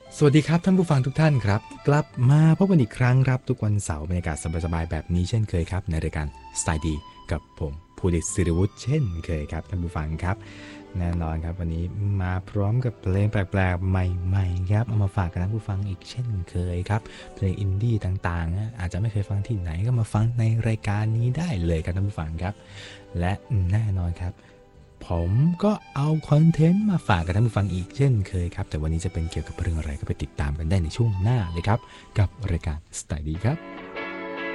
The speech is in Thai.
สวัสดีครับท่านผู้ฟังทุกท่านครับกลับมาพบกันอีกครั้งครับทุกวันเสาร์บรรยากาศสบายๆแบบนี้เช่นเคยครับในรายการสไตล์ดีกับผมภูริศศิริวุฒิเช่นเคยครับท่านผู้ฟังครับแน่นอนครับวันนี้มาพร้อมกับเพลงแปลกๆใหม่ๆครับเอามาฝากกับท่านผู้ฟังอีกเช่นเคยครับเพลงอินดี้ต่างๆอาจจะไม่เคยฟังที่ไหนก็มาฟังในรายการนี้ได้เลยครับท่านผู้ฟังครับและแน่นอนครับ ผมก็เอาคอนเทนต์มาฝากกับท่านผู้ฟังอีกเช่นเคยครับแต่วันนี้จะเป็นเกี่ยวกับเรื่องอะไรก็ไปติดตามกันได้ในช่วงหน้าเลยครับกับรายการสไตล์ดีครับ